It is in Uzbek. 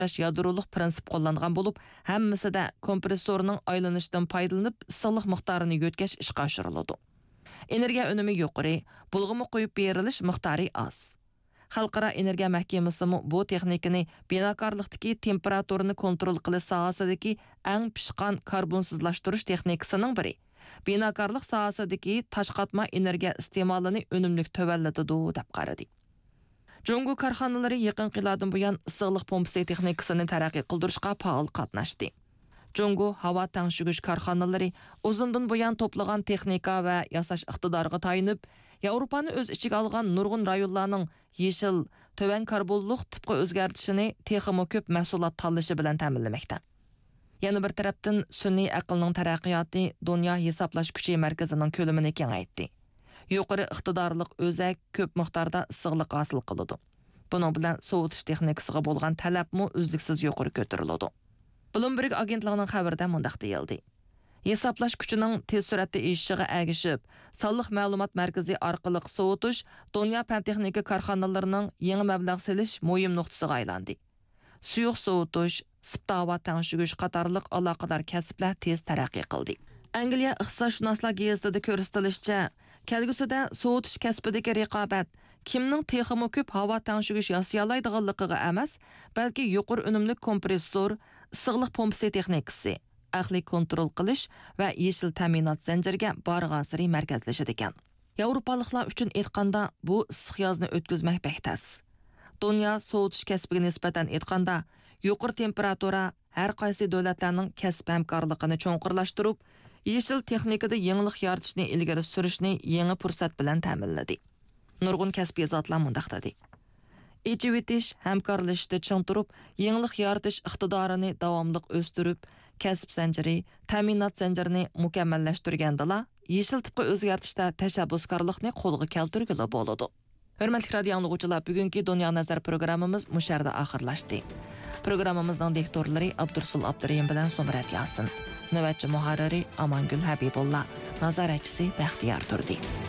tashlash yadroliq prinsip qo'llangan bo'lib, hammasida kompressorning aylanishidan foydalanib issiqlik miqdorini yetkash ishga oshiriladi. Energiya unumi yuqori, bulg'imi qo'yib berilish miqdori az. Xalqaro energiya mahkamasi bu texnikani binokorlikdagi temperaturani kontrol qilish sohasidagi eng pishqan karbonsizlashtirish texnikasining biri. Binokorlik sohasidagi tashqatma energiya iste'molini unumli tovanlatadi deb qaradi. Jungo korxonalari yaqin yillardan buyon issiqlik pompasi texnikasini taraqqiy qildirishga faol qatnashdi. Jungo havo tangshig'ish korxonalari uzundan buyon to'plagan texnika va yasash iqtidoriga tayanib, Yevropani o'z ichiga olgan nurg'un rayonlarning yeshil, tovan karbonliq tipga o'zgartishini texmo ko'p mahsulot tanlashi bilan ta'minlamoqda. Yana bir tarafdan sun'iy aqlning taraqqiyoti dunyo hisoblash kuchi markazining ko'lamini kengaytdi. Yuqori iqtidorliq o'zak ko'p miqdorda issiqlik hosil qiladi. Buning bilan sovutish texnikasiga bo'lgan talabmi uzluksiz yuqori ko'tariladi. Bloomberg agentligining xabarida mundaq deyildi. Hisoblash kuchining tez suratda eshishiga ergishib, sonliq ma'lumot markazi orqali sovutish dunyo fan texnika korxonalarining yangi mablag' selish muhim nuqtasiga aylandi. Suyuq sovutish, sipta havo tangshig'ish qatorliq aloqador kasblar tez taraqqiy qildi. Angliya iqtisodshunoslar gazetida ko'rsatilishicha, kelgusida sovutish kasbidagi raqobat kimning texmo ko'p havo tangshig'ish yasay oladiganligiga emas, balki yuqori unumli kompressor, issiqlik pompasi texnikasi, aqliy kontrol qilish va yeshil ta'minot zanjiriga borg'asiri markazlashadi ekan. Yevropaliklar uchun aytganda bu issiq yozni o'tkazmak behtas. Dunyo sovutish kasbiga nisbatan aytganda yuqori temperatura har qaysi davlatlarning kasb hamkorligini cho'nqurlashtirib, yeshil texnikada yangilik yaratishni ilgari surishni yangi fursat bilan ta'minladi. Nurg'un kasbiy zotlar mundaq dedi. Ichib etish, hamkorlashishda ching turib, yangilik yaratish iqtidorini davomli o'stirib, kasb zanjiri, ta'minot zanjirini mukammallashtirgandala, yeshil tipga o'zgartishda tashabbuskorlikni qo'lga keltirgili bo'ladi. Hurmatli radio anglag'uvchilar, bugungi Dunyo nazar programmamiz musharda oxirlashdi. Programmamizning diktorlari Abdursul Abdurayim bilan Sumrat Yasin, navbatchi muharriri Amangul Habibullah, nazoratchisi Baxtiyor Turdi.